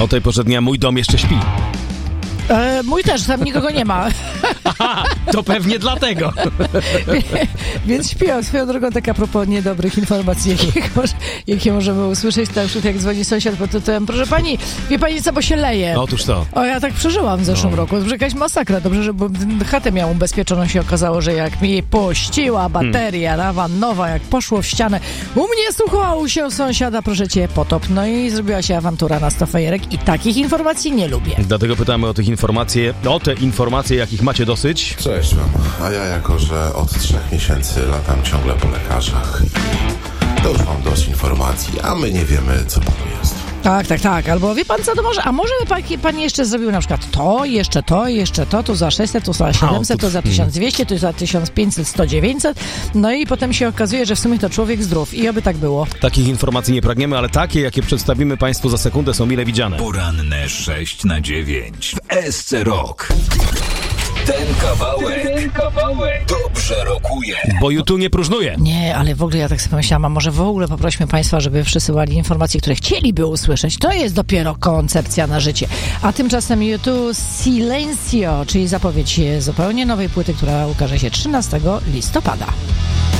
O tej porze dnia mój dom jeszcze śpi. Mój też, tam nikogo nie ma. Aha, to pewnie dlatego. Więc śpią. Swoją drogą, tak a propos niedobrych informacji, jakie możemy usłyszeć, na przykład jak dzwoni sąsiad pod tytułem: proszę pani, wie pani co, bo się leje. Otóż to. O, ja tak przeżyłam w zeszłym roku. To jakaś masakra. Dobrze, że chatę miał ubezpieczoną, się okazało, że jak mi puściła bateria lawandowa, jak poszło w ścianę, u mnie sucho, a u się sąsiada, proszę cię, potop. No i zrobiła się awantura na 100 fajerek i takich informacji nie lubię. Dlatego pytamy o te informacje, jakich macie dosyć. Cześć wam, a ja jako, że od 3 miesięcy latam ciągle po lekarzach, to już mam dość informacji, a my nie wiemy, co panu jest. Tak. Albo wie pan co, to może, a może by pan jeszcze zrobił na przykład to, jeszcze to, tu za 600, tu za 700, tu za 1200, tu za 1500, 100, 900. No i potem się okazuje, że w sumie to człowiek zdrów i oby tak było. Takich informacji nie pragniemy, ale takie, jakie przedstawimy państwu za sekundę, są mile widziane. Poranne 6 na 9 w SC Rock. Ten kawałek dobrze rokuje. Bo YouTube nie próżnuje. Nie, ale w ogóle ja tak sobie pomyślałam, a może w ogóle poprośmy państwa, żeby przysyłali informacje, które chcieliby usłyszeć. To jest dopiero koncepcja na życie. A tymczasem YouTube Silencio, czyli zapowiedź zupełnie nowej płyty, która ukaże się 13 listopada.